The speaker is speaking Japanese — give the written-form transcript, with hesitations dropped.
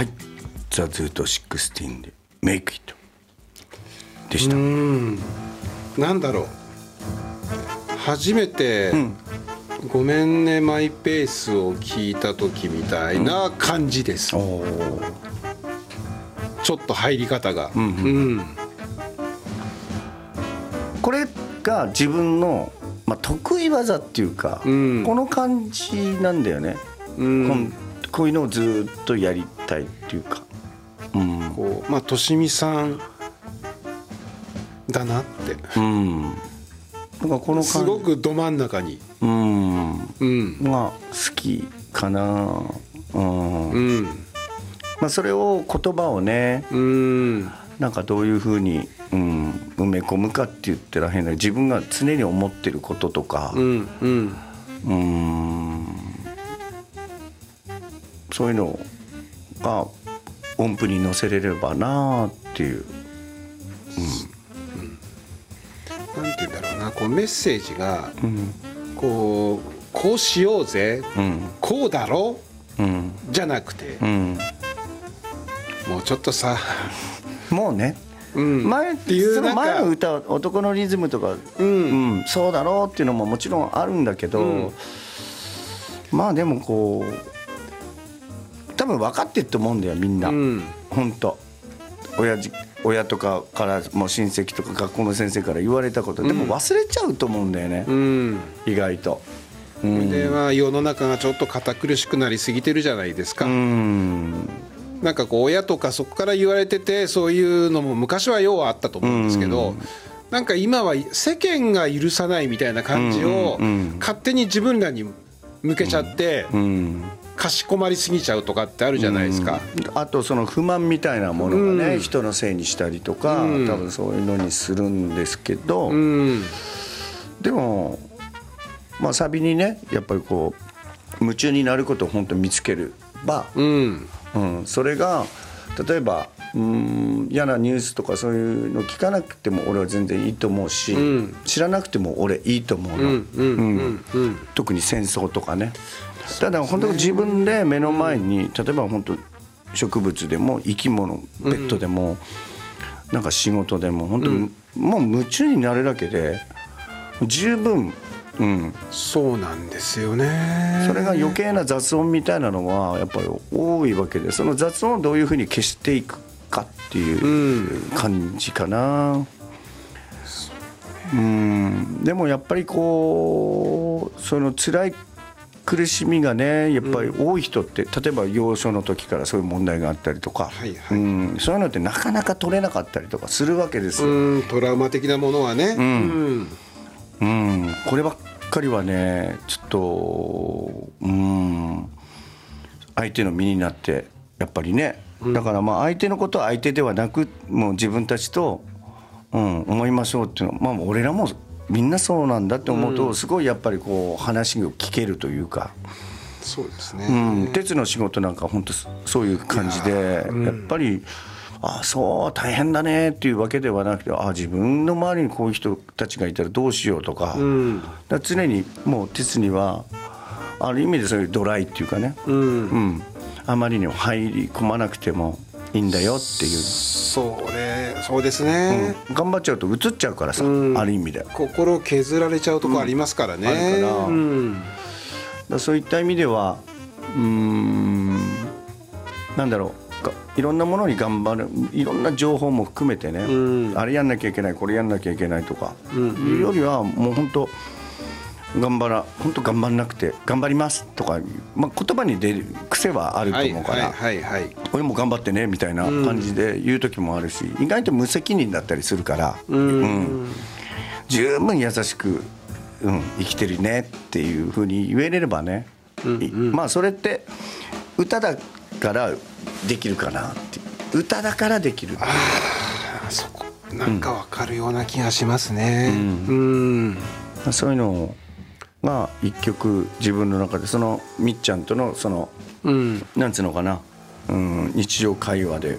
はい、ザ・ズート16でメイクイットでした。 なんだろう、初めて、ごめんねマイペースを聞いた時みたいな感じです、ちょっと入り方が、 これが自分の、得意技っていうか、この感じなんだよね、こういうのをずっとやりたいっていうか、 こうとしみさんだなって、 なんかこのすごくど真ん中に、 好きかな。それを言葉をね、なんかどういうふうに、埋め込むかって言ったら変だけど、自分が常に思ってることとか、そういうのが音符に乗せれればなっていう、 なんて言うんだろうな、こうメッセージが、こうしようぜ、こうだろ、じゃなくて、もうちょっとさ、 もうね、前っていうその前の歌、男のリズムとか、そうだろうっていうのももちろんあるんだけど、でもこう多分分かってると思うんだよみんな、本当親とかからもう親戚とか学校の先生から言われたこと、でも忘れちゃうと思うんだよね、意外と。 で世の中がちょっと堅苦しくなりすぎてるじゃないですか。なんかこう親とかそこから言われてて、そういうのも昔はようあったと思うんですけど、なんか今は世間が許さないみたいな感じを勝手に自分らに向けちゃって、かしこまりすぎちゃうとかってあるじゃないですか。 あとその不満みたいなものがね、人のせいにしたりとか、多分そういうのにするんですけど、でもサビにね、やっぱりこう夢中になることを本当に見つければ、それが例えば嫌なニュースとかそういうの聞かなくても俺は全然いいと思うし、知らなくても俺いいと思うの、特に戦争とかね。ただ本当に自分で目の前に、例えば本当植物でも生き物、ペットでも、なんか仕事でも本当にもう夢中になるだけで十分。 そうなんですよね。 それが余計な雑音みたいなのはやっぱり多いわけで、その雑音をどういうふうに消していくかっていう感じかな。でもやっぱりこうその辛い苦しみがね、やっぱり多い人って、例えば幼少の時からそういう問題があったりとか、そういうのってなかなか取れなかったりとかするわけですよ。 トラウマ的なものはね。 こればっかりはね、ちょっと相手の身になってやっぱりね、だから相手のことは相手ではなく、もう自分たちと、思いましょうっていうのは、俺らもみんなそうなんだって思うと、すごいやっぱりこう話を聞けるというか。 そうですね。 鉄の仕事なんか本当そういう感じで、やっぱりそう大変だねっていうわけではなくて、自分の周りにこういう人たちがいたらどうしようとか、だから常にもう鉄にはある意味でそういうドライっていうかね、あまりにも入り込まなくてもいいんだよっていう。 そうですね、 頑張っちゃうと映っちゃうからさ、ある意味で心削られちゃうとこありますからね、 あるから、だからそういった意味ではなんだろう、いろんなものに頑張る、いろんな情報も含めてね、あれやんなきゃいけない、これやんなきゃいけないとかいうよりは、もう本当本当頑張らなくて頑張りますとか、言葉に出る癖はあると思うから、俺も頑張ってねみたいな感じで言う時もあるし、意外と無責任だったりするから、十分優しく、生きてるねっていう風に言えれればね、それって歌だからできるかなっていう、歌だからできる。 そこなんか分かるような気がしますね。 そういうのが一曲自分の中で、そのみっちゃんとのその、なんつうのかな、日常会話で